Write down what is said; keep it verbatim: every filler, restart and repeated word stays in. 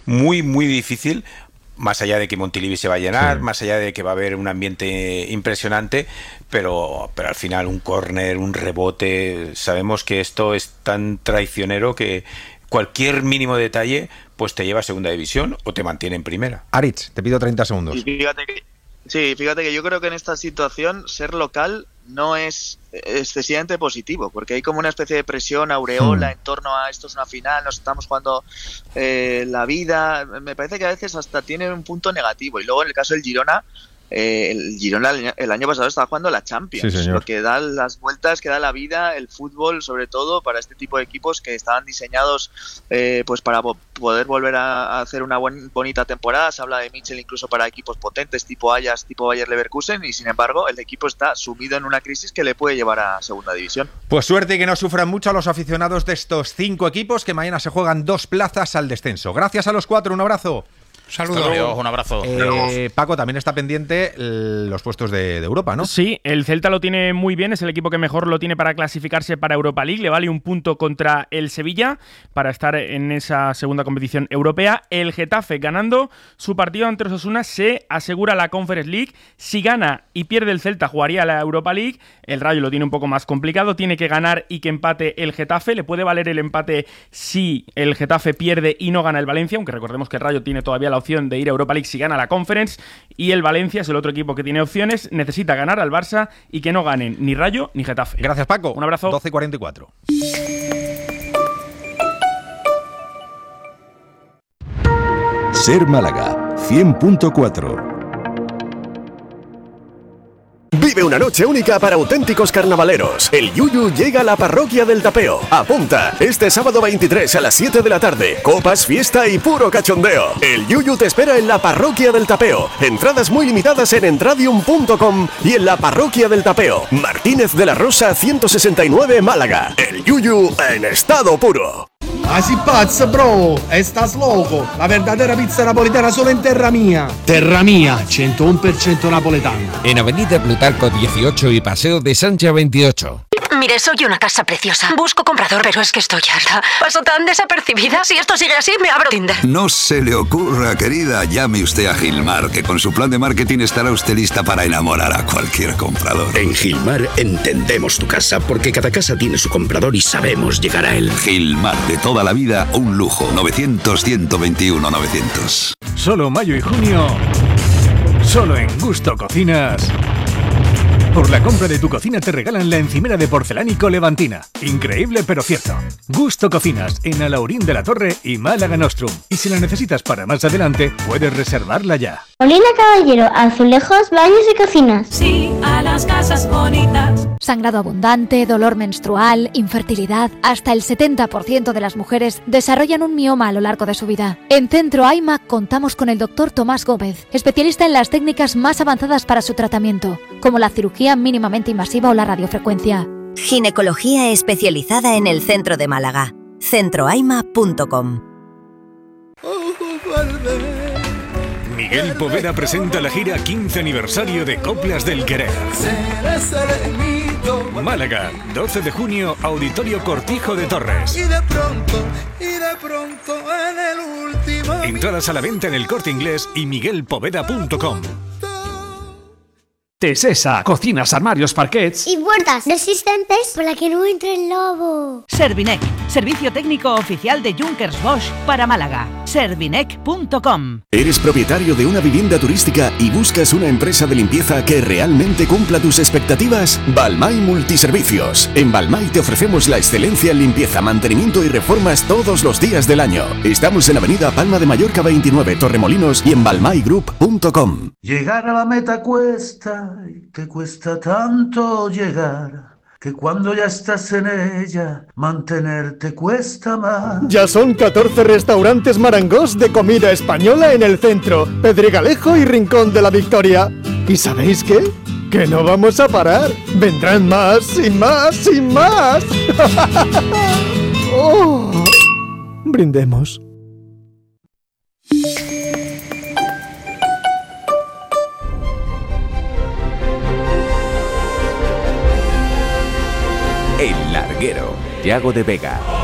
muy, muy difícil. Más allá de que Montilivi se va a llenar, sí. más allá de que va a haber un ambiente impresionante, pero, pero al final un córner, un rebote, sabemos que esto es tan traicionero que cualquier mínimo detalle pues te lleva a segunda división o te mantiene en primera. Aritz, te pido treinta segundos. Y fíjate que, sí, fíjate que yo creo que en esta situación ser local no es excesivamente positivo, porque hay como una especie de presión aureola hmm. en torno a esto es una final, nos estamos jugando eh, la vida. Me parece que a veces hasta tiene un punto negativo. Y luego en el caso del Girona, eh, el Girona el, el año pasado estaba jugando la Champions, sí, lo que da las vueltas, que da la vida, el fútbol, sobre todo para este tipo de equipos que estaban diseñados eh, pues para po- poder volver a, a hacer una buen, bonita temporada. Se habla de Mitchell incluso para equipos potentes tipo Ajax, tipo Bayer Leverkusen, y sin embargo el equipo está sumido en una crisis que le puede llevar a segunda división. Pues suerte y que no sufran mucho a los aficionados de estos cinco equipos, que mañana se juegan dos plazas al descenso. Gracias a los cuatro, un abrazo. Saludos, un abrazo. Eh, Paco, también está pendiente los puestos de, de Europa, ¿no? Sí, el Celta lo tiene muy bien, es el equipo que mejor lo tiene para clasificarse para Europa League, le vale un punto contra el Sevilla para estar en esa segunda competición europea. El Getafe, ganando su partido ante Osasuna, se asegura la Conference League. Si gana y pierde el Celta, jugaría la Europa League. El Rayo lo tiene un poco más complicado, tiene que ganar y que empate el Getafe. Le puede valer el empate si el Getafe pierde y no gana el Valencia, aunque recordemos que el Rayo tiene todavía la opción de ir a Europa League si gana la Conference, y el Valencia es el otro equipo que tiene opciones. Necesita ganar al Barça y que no ganen ni Rayo ni Getafe. Gracias, Paco. Un abrazo. doce cuarenta y cuatro. Ser Málaga, cien punto cuatro. Vive una noche única para auténticos carnavaleros. El Yuyu llega a la parroquia del Tapeo. Apunta, este sábado veintitrés a las siete de la tarde. Copas, fiesta y puro cachondeo. El Yuyu te espera en la parroquia del Tapeo. Entradas muy limitadas en entradium punto com y en la parroquia del Tapeo. Martínez de la Rosa ciento sesenta y nueve, Málaga. El Yuyu en estado puro. Así pazzo, bro, estás loco. La verdadera pizza napolitana solo en Terra Mía. Terra Mía, ciento uno por ciento napoletano. En Avenida Plutarco dieciocho y Paseo de Sancha veintiocho. Mire, soy una casa preciosa. Busco comprador, pero es que estoy harta. Paso tan desapercibida. Si esto sigue así, me abro Tinder. No se le ocurra, querida. Llame usted a Gilmar, que con su plan de marketing estará usted lista para enamorar a cualquier comprador. En Gilmar entendemos tu casa, porque cada casa tiene su comprador y sabemos llegar a él. Gilmar, de toda la vida, un lujo. novecientos, ciento veintiuno, novecientos. Solo mayo y junio. Solo en Gusto Cocinas. Por la compra de tu cocina te regalan la encimera de porcelánico Levantina. Increíble pero cierto. Gusto Cocinas en Alaurín de la Torre y Málaga Nostrum. Y si la necesitas para más adelante, puedes reservarla ya. Molina Caballero, azulejos, baños y cocinas. Sí, a las casas bonitas. Sangrado abundante, dolor menstrual, infertilidad. Hasta el setenta por ciento de las mujeres desarrollan un mioma a lo largo de su vida. En Centro AIMA contamos con el doctor Tomás Gómez, especialista en las técnicas más avanzadas para su tratamiento, como la cirugía mínimamente invasiva o la radiofrecuencia. Ginecología especializada en el centro de Málaga. centro aima punto com. Miguel Poveda presenta la gira quince aniversario de Coplas del Querer. Málaga, doce de junio, Auditorio Cortijo de Torres. Y de pronto, y de pronto en el último. Entradas a la venta en El Corte Inglés y miguel poveda punto com. Tesesa, cocinas, armarios, parquets y puertas resistentes para que no entre el lobo. Servinec, servicio técnico oficial de Junkers Bosch para Málaga. servinec punto com. ¿Eres propietario de una vivienda turística y buscas una empresa de limpieza que realmente cumpla tus expectativas? Balmay Multiservicios. En Balmay te ofrecemos la excelencia en limpieza, mantenimiento y reformas todos los días del año. Estamos en Avenida Palma de Mallorca veintinueve, Torremolinos, y en balmay group punto com. Llegar a la meta cuesta, y te cuesta tanto llegar, que cuando ya estás en ella, mantenerte cuesta más. Ya son catorce restaurantes Marangos de comida española en el centro, Pedregalejo y Rincón de la Victoria. ¿Y sabéis qué? Que no vamos a parar. Vendrán más y más y más. Oh. Brindemos. El Larguero, Yago de Vega.